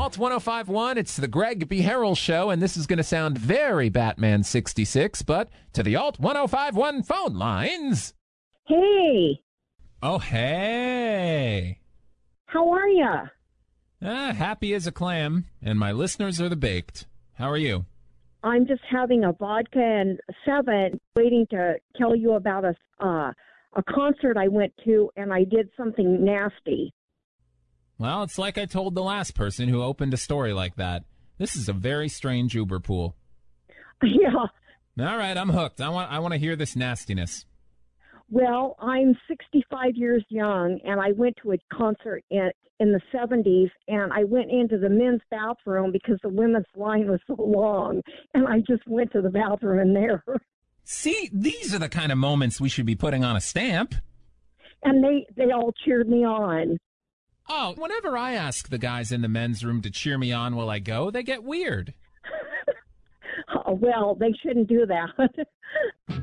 Alt 1051, it's the Greg B. Harrell Show, and this is going to sound very Batman 66, but to the Alt 1051 phone lines. Hey, Oh, hey. how are ya? Happy as a clam, and my listeners are the baked. How are you? I'm just having a vodka and 7, waiting to tell you about a concert I went to, and I did something nasty. Well, it's like I told the last person who opened a story like that. This is a very strange Uber pool. Yeah. All right, I'm hooked. I want to hear this nastiness. Well, I'm 65 years young, and I went to a concert in the 70s, and I went into the men's bathroom because the women's line was so long, and I just went to the bathroom in there. See, these are the kind of moments we should be putting on a stamp. And they all cheered me on. Oh, whenever I ask the guys in the men's room to cheer me on while I go, they get weird. Well, they shouldn't do that.